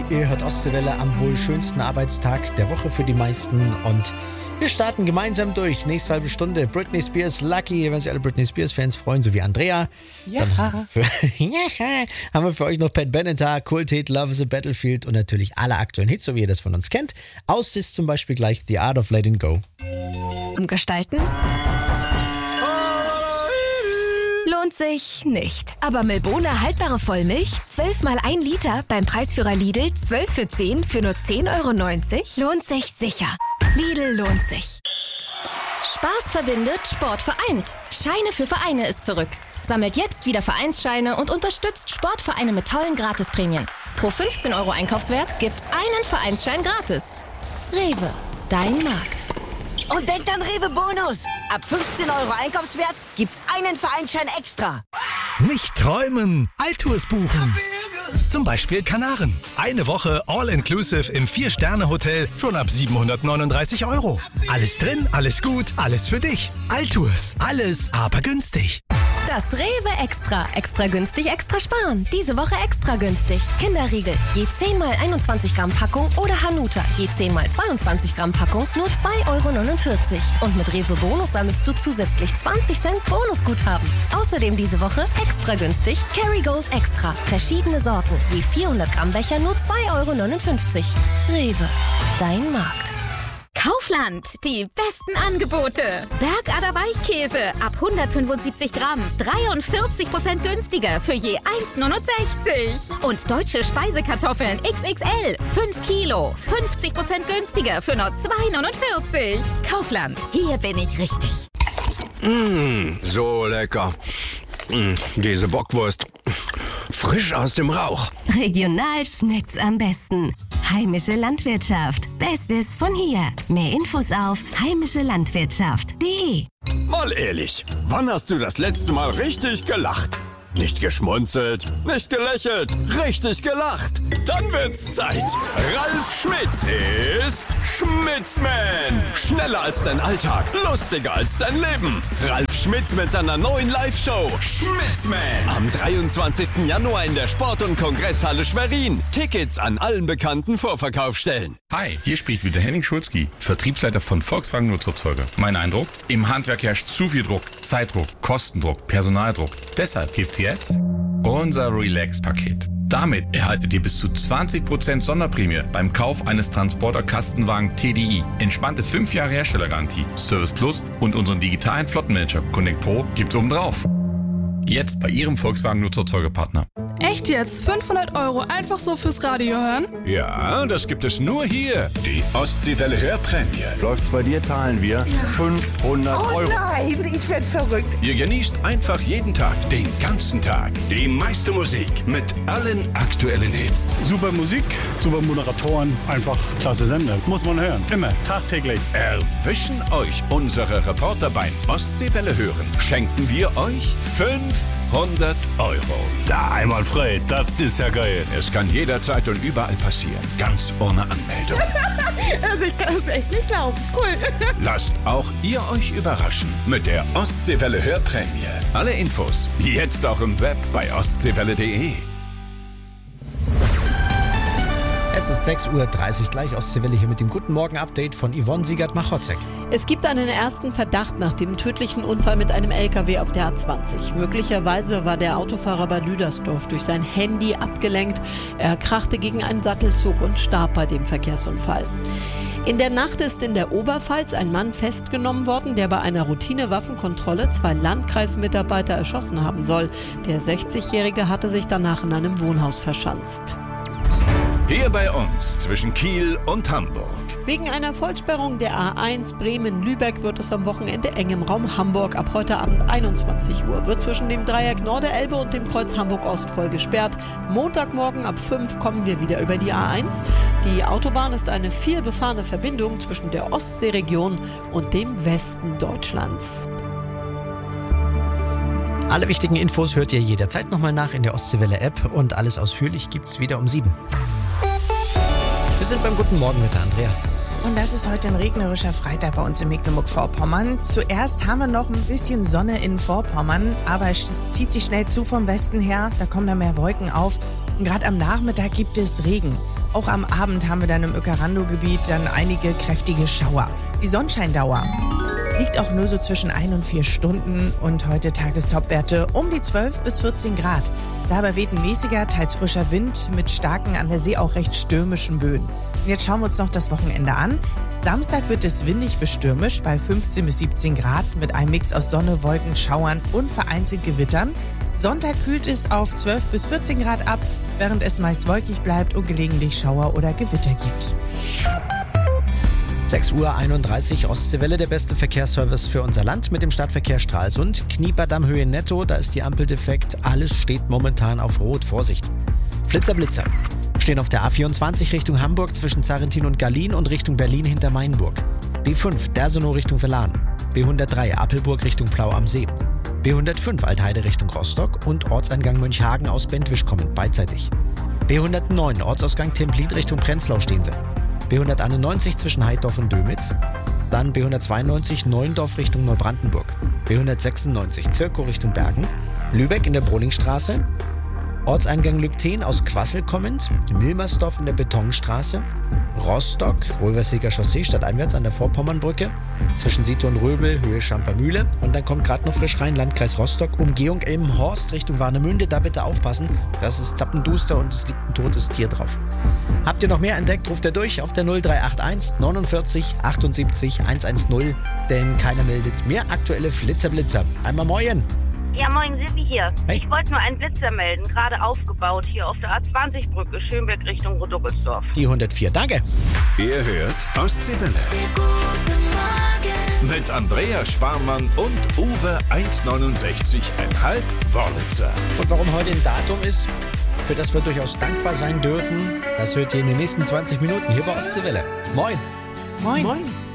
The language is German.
Ihr hört Ostseewelle am wohl schönsten Arbeitstag der Woche für die meisten und wir starten gemeinsam durch. Nächste halbe Stunde Britney Spears, Lucky, wenn sich alle Britney Spears-Fans freuen, so wie Andrea. Ja. Dann haben wir für euch noch Pat Benatar, Kult-Hit, Love is a Battlefield und natürlich alle aktuellen Hits, so wie ihr das von uns kennt. Aus ist zum Beispiel gleich The Art of Letting Go. Gestalten lohnt sich nicht. Aber Milbona haltbare Vollmilch, 12 mal 1 Liter beim Preisführer Lidl, 12 für 10 für nur 10,90 € lohnt sich sicher. Lidl lohnt sich. Spaß verbindet, Sport vereint. Scheine für Vereine ist zurück. Sammelt jetzt wieder Vereinsscheine und unterstützt Sportvereine mit tollen Gratisprämien. Pro 15 € Einkaufswert gibt's einen Vereinsschein gratis. Rewe, dein Markt. Und denkt an Rewe Bonus. Ab 15 € Einkaufswert gibt's einen Vereinsschein extra. Nicht träumen, Altours buchen. Zum Beispiel Kanaren. Eine Woche All-Inclusive im 4-Sterne-Hotel schon ab 739 €. Alles drin, alles gut, alles für dich. Altours, alles aber günstig. Das Rewe Extra. Extra günstig, extra sparen. Diese Woche extra günstig. Kinderriegel, je 10 mal 21 Gramm Packung oder Hanuta, je 10 mal 22 Gramm Packung, nur 2,49 €. Und mit Rewe Bonus sammelst du zusätzlich 20 Cent Bonusguthaben. Außerdem diese Woche extra günstig Kerrygold Extra. Verschiedene Sorten, je 400 Gramm Becher, nur 2,59 €. Rewe, dein Markt. Kaufland, die besten Angebote. Bergader Weichkäse ab 175 Gramm, 43% günstiger für je 1,69 €. Und deutsche Speisekartoffeln XXL, 5 Kilo, 50% günstiger für nur 2,49 €. Kaufland, hier bin ich richtig. So lecker. Diese Bockwurst. Frisch aus dem Rauch. Regional schmeckt's am besten. Heimische Landwirtschaft. Bestes von hier. Mehr Infos auf heimischelandwirtschaft.de. Mal ehrlich, wann hast du das letzte Mal richtig gelacht? Nicht geschmunzelt, nicht gelächelt, richtig gelacht. Dann wird's Zeit. Ralf Schmitz ist Schmitzman. Schneller als dein Alltag, lustiger als dein Leben. Ralf Schmitz mit seiner neuen Live-Show Schmitzman. Am 23. Januar in der Sport- und Kongresshalle Schwerin. Tickets an allen bekannten Vorverkaufsstellen. Hi, hier spricht wieder Henning Schulzki, Vertriebsleiter von Volkswagen Nutzerzeuger. Mein Eindruck? Im Handwerk herrscht zu viel Druck, Zeitdruck, Kostendruck, Personaldruck. Deshalb gibt's jetzt unser Relax-Paket. Damit erhaltet ihr bis zu 20% Sonderprämie beim Kauf eines Transporter-Kastenwagen TDI. Entspannte 5 Jahre Herstellergarantie, Service Plus und unseren digitalen Flottenmanager Connect Pro gibt's obendrauf. Jetzt bei Ihrem Volkswagen Nutzerzeugerpartner. Echt jetzt? 500 € einfach so fürs Radio hören? Ja, das gibt es nur hier. Die Ostseewelle Hörprämie. Läuft's bei dir, zahlen wir 500 €. Oh nein, ich werd verrückt. Ihr genießt einfach jeden Tag, den ganzen Tag, die meiste Musik mit allen aktuellen Hits. Super Musik, super Moderatoren, einfach klasse Sender. Muss man hören. Immer, tagtäglich. Erwischen euch unsere Reporter beim Ostseewelle hören. Schenken wir euch 500 €. Da einmal frei, das ist ja geil. Es kann jederzeit und überall passieren. Ganz ohne Anmeldung. Also ich kann es echt nicht glauben. Cool. Lasst auch ihr euch überraschen mit der Ostseewelle Hörprämie. Alle Infos jetzt auch im Web bei ostseewelle.de. Es ist 6:30 Uhr, gleich Ostseewelle hier mit dem Guten Morgen-Update von Yvonne Siegert-Machotzek. Es gibt einen ersten Verdacht nach dem tödlichen Unfall mit einem LKW auf der A20. Möglicherweise war der Autofahrer bei Lüdersdorf durch sein Handy abgelenkt. Er krachte gegen einen Sattelzug und starb bei dem Verkehrsunfall. In der Nacht ist in der Oberpfalz ein Mann festgenommen worden, der bei einer Routine-Waffenkontrolle 2 Landkreismitarbeiter erschossen haben soll. Der 60-Jährige hatte sich danach in einem Wohnhaus verschanzt. Hier bei uns zwischen Kiel und Hamburg. Wegen einer Vollsperrung der A1 Bremen-Lübeck wird es am Wochenende eng im Raum Hamburg. Ab heute Abend 21 Uhr wird zwischen dem Dreieck Norderelbe und dem Kreuz Hamburg-Ost voll gesperrt. Montagmorgen ab 5 kommen wir wieder über die A1. Die Autobahn ist eine viel befahrene Verbindung zwischen der Ostseeregion und dem Westen Deutschlands. Alle wichtigen Infos hört ihr jederzeit nochmal nach in der Ostseewelle-App und alles ausführlich gibt's wieder um 7. Wir sind beim Guten Morgen mit der Andrea. Und das ist heute ein regnerischer Freitag bei uns in Mecklenburg-Vorpommern. Zuerst haben wir noch ein bisschen Sonne in Vorpommern, aber es zieht sich schnell zu vom Westen her. Da kommen dann mehr Wolken auf. Und gerade am Nachmittag gibt es Regen. Auch am Abend haben wir dann im Uecker-Randow-Gebiet dann einige kräftige Schauer. Die Sonnenscheindauer liegt auch nur so zwischen 1 und 4 Stunden und heute Tagestopwerte um die 12 bis 14 Grad. Dabei weht ein mäßiger, teils frischer Wind mit starken, an der See auch recht stürmischen Böen. Und jetzt schauen wir uns noch das Wochenende an. Samstag wird es windig bis stürmisch bei 15 bis 17 Grad mit einem Mix aus Sonne, Wolken, Schauern und vereinzelt Gewittern. Sonntag kühlt es auf 12 bis 14 Grad ab, während es meist wolkig bleibt und gelegentlich Schauer oder Gewitter gibt. 6:31 Uhr, Ostseewelle, der beste Verkehrsservice für unser Land mit dem Stadtverkehr Stralsund. Knieperdamm-Höhe netto, da ist die Ampel defekt. Alles steht momentan auf Rot. Vorsicht. Blitzer. Stehen auf der A24 Richtung Hamburg zwischen Zarrentin und Gallien und Richtung Berlin hinter Mainburg. B5 Dersenow Richtung Verlan. B103 Appelburg Richtung Plau am See. B105 Altheide Richtung Rostock und Ortseingang Mönchhagen aus Bentwisch kommen beidseitig. B109 Ortsausgang Templin Richtung Prenzlau stehen sie. B191 zwischen Heidorf und Dömitz. Dann B192 Neuendorf Richtung Neubrandenburg. B196 Zirkow Richtung Bergen. Lübeck in der Brohlingstraße. Ortseingang Lübten aus Quassel kommend. Milmersdorf in der Betonstraße. Rostock, Röversiger Chaussee stadteinwärts an der Vorpommernbrücke. Zwischen Siete und Röbel, Höhe Schampermühle. Und dann kommt gerade noch frisch rein, Landkreis Rostock, Umgehung Elmhorst Richtung Warnemünde. Da bitte aufpassen, das ist zappenduster und es liegt ein totes Tier drauf. Habt ihr noch mehr entdeckt, ruft ihr durch auf der 0381 49 78 110, denn keiner meldet mehr aktuelle Flitzer. Einmal moin! Ja, moin, Silvi hier. Hey. Ich wollte nur einen Blitzer melden, gerade aufgebaut hier auf der A20-Brücke, Schönberg Richtung Roduckelsdorf. Die 104, danke. Ihr hört Ostseewelle. Mit Andrea Sparmann und Uwe 1,69,5 Wörlitzer. Und warum heute ein Datum ist, für das wir durchaus dankbar sein dürfen, das hört ihr in den nächsten 20 Minuten hier bei Ostseewelle. Moin! Moin!